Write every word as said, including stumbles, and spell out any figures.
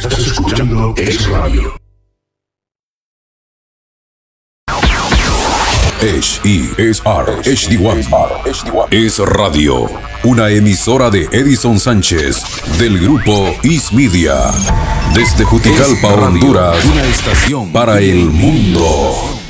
Estás escuchando Es Radio. H E S R H D uno Es Radio, una emisora de Edison Sánchez del grupo Is Media, desde Juticalpa, Honduras, una estación para el mundo.